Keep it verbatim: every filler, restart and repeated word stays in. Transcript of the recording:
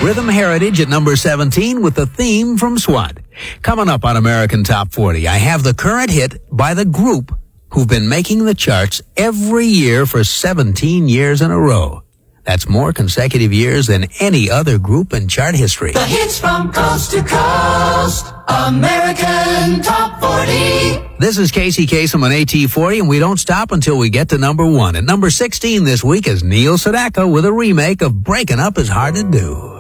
Rhythm Heritage at number seventeen with the theme from SWAT. Coming up on American Top forty, I have the current hit by the group who've been making the charts every year for seventeen years in a row. That's more consecutive years than any other group in chart history. The hits from coast to coast, American Top forty. This is Casey Kasem on A T forty, and we don't stop until we get to number one. At number sixteen this week is Neil Sedaka with a remake of Breaking Up Is Hard to Do.